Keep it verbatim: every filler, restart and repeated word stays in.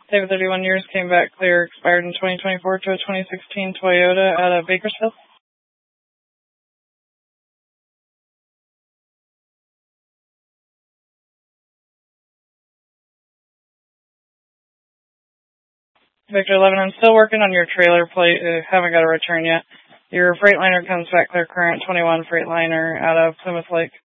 Save thirty-one years, came back clear, expired in twenty twenty-four to a twenty sixteen Toyota out of Bakersfield. Victor eleven, I'm still working on your trailer plate. Uh, haven't got a return yet. Your Freightliner comes back clear current, twenty-one Freightliner out of Plymouth Lake.